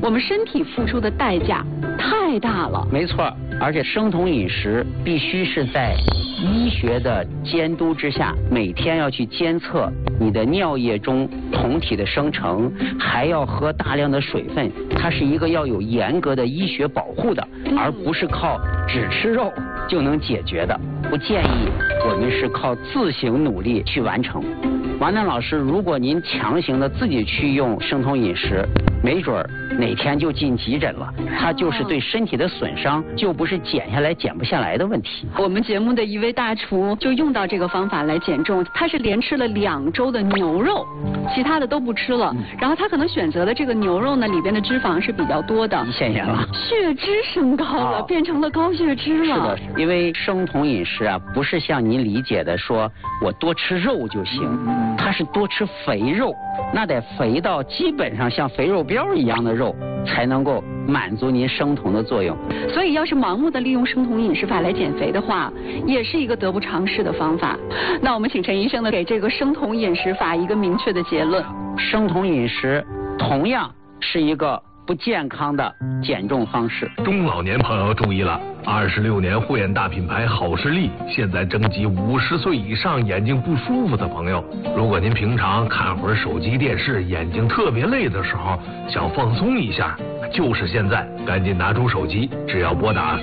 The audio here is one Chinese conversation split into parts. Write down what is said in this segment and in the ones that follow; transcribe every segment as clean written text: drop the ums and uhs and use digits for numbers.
我们身体付出的代价太大了。 没错，而且生酮饮食必须是在医学的监督之下，每天要去监测你的尿液中酮体的生成，还要喝大量的水分，它是一个要有严格的医学保护的，而不是靠只吃肉就能解决的。不建议我们是靠自行努力去完成。王楠老师，如果您强行的自己去用生酮饮食，没准儿哪天就进急诊了，它就是对身体的损伤，就不是减下来减不下来的问题。 我们节目的一位大厨就用到这个方法来减重，他是连吃了2周的牛肉，其他的都不吃了。然后他可能选择的这个牛肉呢，里边的脂肪是比较多的， 胰腺炎了， 血脂升高了，变成了高血脂了。 是的，因为生酮饮食啊，不是像您理解的说我多吃肉就行，它是多吃肥肉，那得肥到基本上像肥肉膘一样的肉，才能够满足您生酮的作用。 所以要是盲目的利用生酮饮食法来减肥的话，也是一个得不偿失的方法。那我们请陈医生呢，给这个生酮饮食法一个明确的结论。 生酮饮食同样是一个不健康的减重方式。 中老年朋友注意了，26年护眼大品牌好视力现在征集50岁以上眼睛不舒服的朋友。如果您平常看会儿手机电视，眼睛特别累的时候，想放松一下，就是现在，赶紧拿出手机，只要拨打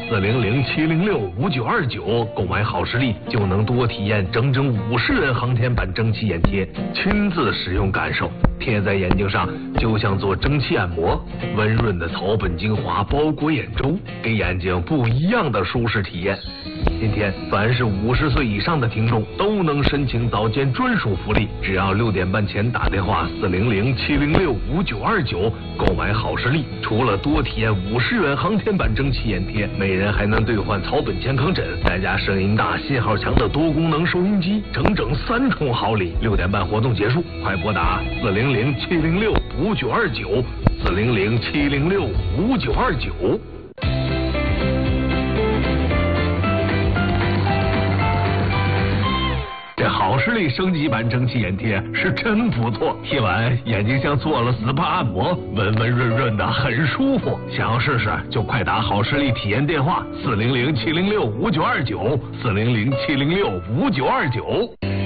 400-706-5929购买好视力，就能多体验整整50元航天版蒸汽眼贴，亲自使用感受，贴在眼睛上就像做蒸汽按摩，温润的草本精华包裹眼周，给眼睛不一样的舒适体验。今天凡是50岁以上的听众都能申请早间专属福利，只要6点半前打电话400-706-5929购买好视力，除了多体验50元航天版蒸汽眼贴，每人还能兑换草本健康枕，再加声音大信号强的多功能收音机，整整3重好礼。6点半活动结束，快拨打400-706-5929 400-706-5929。这好视力升级版蒸汽眼贴是真不错，贴完眼睛像做了 SPA 按摩，温温润润的，很舒服。想要试试就快打好视力体验电话400-706-5929 400-706-5929。